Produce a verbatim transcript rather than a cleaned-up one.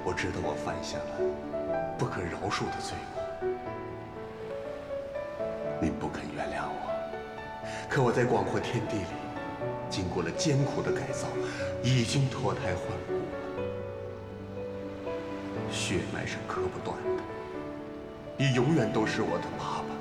我知道我犯下了不可饶恕的罪过，您不肯原谅我。可我在广阔天地里，经过了艰苦的改造，已经脱胎换骨了，血脉是割不断的。你永远都是我的爸爸。